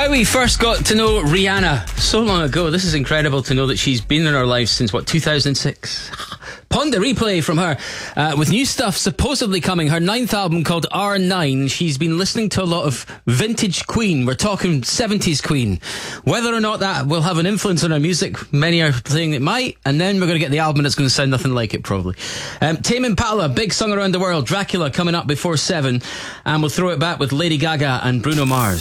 How we first got to know Rihanna so long ago. This is incredible to know that she's been in our lives since, 2006? Ponder replay from her with new stuff supposedly coming. Her 9th album called R9. She's been listening to a lot of vintage Queen. We're talking 70s Queen. Whether or not that will have an influence on our music, many are saying it might. And then we're going to get the album that's going to sound nothing like it, probably. Tame Impala, big song around the world. Dracula coming up before 7. And we'll throw it back with Lady Gaga and Bruno Mars.